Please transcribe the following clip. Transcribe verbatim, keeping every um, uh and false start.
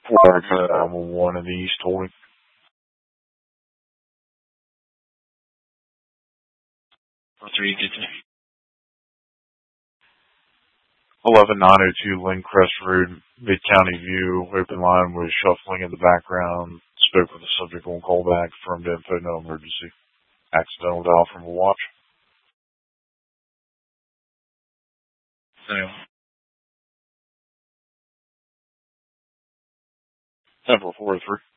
Flag nine one one in the East Holding. What's where you get to? eleven nine oh two Lindcrest Road, Mid-County View. Open line was shuffling in the background. Spoke with the subject on callback. Confirmed info, no emergency. Accidental dial from a watch. So, ten four four three.